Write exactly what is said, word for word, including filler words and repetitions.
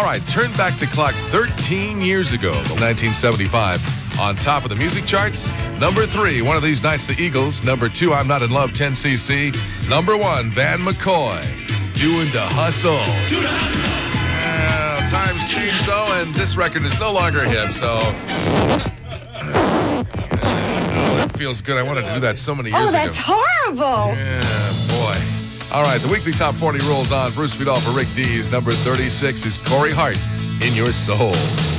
right, turn back the clock thirteen years ago, nineteen seventy-five. On top of the music charts, number three, One of These Nights, the Eagles. Number two, I'm Not in Love, ten C C. Number one, Van McCoy, Doing the Hustle. Do the hustle. Uh, times change, though, and this record is no longer hip, so... Oh, that feels good. I wanted to do that so many years ago. Oh, that's ago. horrible. Yeah, boy. All right, the weekly top forty rolls on. Bruce Vidal for Rick Dees. Number thirty-six is Corey Hart, In Your Soul.